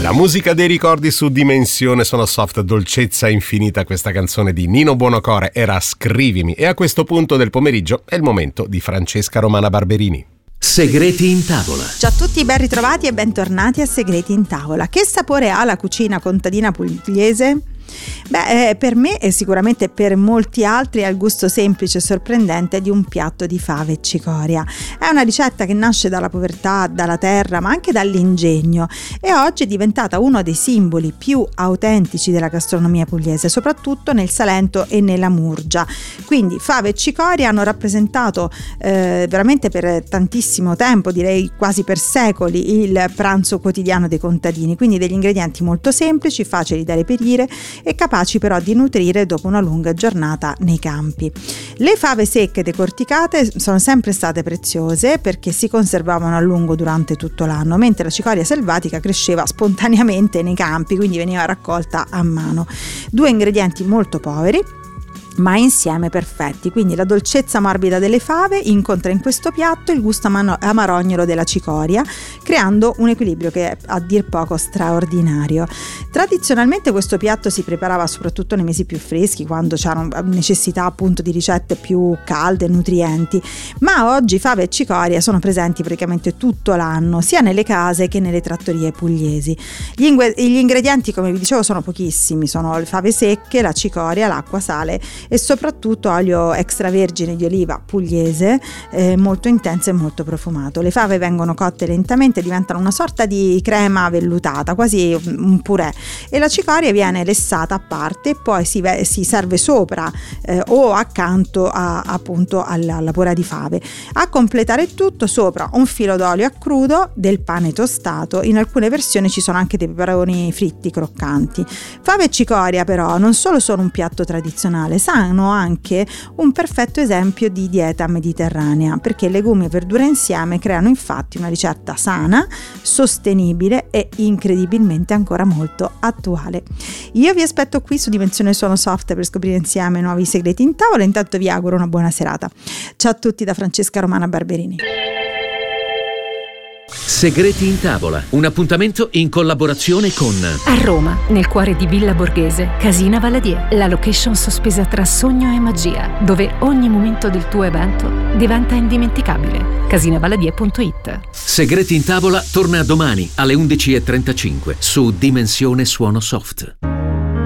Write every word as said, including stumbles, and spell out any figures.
La musica dei ricordi su Dimensione Suono Soft, dolcezza infinita. Questa canzone di Nino Buonocore era Scrivimi, e a questo punto del pomeriggio è il momento di Francesca Romana Barberini. Segreti in tavola. Ciao a tutti, ben ritrovati e bentornati a Segreti in tavola. Che sapore ha la cucina contadina pugliese? Beh, eh, per me e sicuramente per molti altri ha il gusto semplice e sorprendente di un piatto di fave e cicoria. È una ricetta che nasce dalla povertà, dalla terra, ma anche dall'ingegno, e oggi è diventata uno dei simboli più autentici della gastronomia pugliese, soprattutto nel Salento e nella Murgia. Quindi fave e cicoria hanno rappresentato eh, veramente per tantissimo tempo, direi quasi per secoli, il pranzo quotidiano dei contadini, quindi degli ingredienti molto semplici, facili da reperire e capaci però di nutrire dopo una lunga giornata nei campi. Le fave secche decorticate sono sempre state preziose perché si conservavano a lungo durante tutto l'anno, mentre la cicoria selvatica cresceva spontaneamente nei campi, quindi veniva raccolta a mano. Due ingredienti molto poveri, ma insieme perfetti, quindi la dolcezza morbida delle fave incontra in questo piatto il gusto amarognolo della cicoria, creando un equilibrio che è a dir poco straordinario. Tradizionalmente questo piatto si preparava soprattutto nei mesi più freschi, quando c'era necessità appunto di ricette più calde e nutrienti, ma oggi fave e cicoria sono presenti praticamente tutto l'anno, sia nelle case che nelle trattorie pugliesi. Gli, ingue- gli ingredienti, come vi dicevo, sono pochissimi, sono le fave secche, la cicoria, l'acqua, sale e soprattutto olio extravergine di oliva pugliese, eh, molto intenso e molto profumato. Le fave vengono cotte lentamente, diventano una sorta di crema vellutata, quasi un purè, e la cicoria viene lessata a parte e poi si, ve- si serve sopra eh, o accanto a, appunto alla, alla pura di fave. A completare tutto sopra un filo d'olio a crudo, del pane tostato, in alcune versioni ci sono anche dei peperoni fritti croccanti. Fave e cicoria però non solo sono un piatto tradizionale, hanno anche un perfetto esempio di dieta mediterranea, perché legumi e verdure insieme creano infatti una ricetta sana, sostenibile e incredibilmente ancora molto attuale. Io vi aspetto qui su Dimensione Suono Soft per scoprire insieme nuovi segreti in tavola. Intanto vi auguro una buona serata. Ciao a tutti da Francesca Romana Barberini. Segreti in tavola, un appuntamento in collaborazione con a Roma, nel cuore di Villa Borghese, Casina Valadier, la location sospesa tra sogno e magia, dove ogni momento del tuo evento diventa indimenticabile. casina valadier punto it. Segreti in tavola torna domani alle undici e trentacinque su Dimensione Suono Soft.